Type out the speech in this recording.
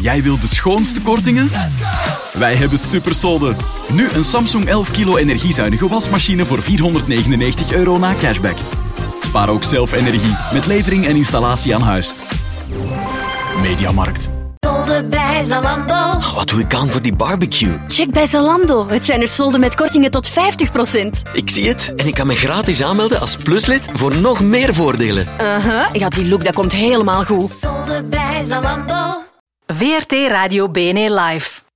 Jij wilt de schoonste kortingen? Wij hebben supersolden. Nu een Samsung 11 kilo energiezuinige wasmachine voor €499 na cashback. Spaar ook zelf energie met levering en installatie aan huis. Mediamarkt. Solden bij Zalando. Wat doe ik aan voor die barbecue? Check bij Zalando. Het zijn er solden met kortingen tot 50%. Ik zie het. En ik kan me gratis aanmelden als pluslid voor nog meer voordelen. Ja, die look dat komt helemaal goed. Solden bij Zalando. VRT Radio BNE Live.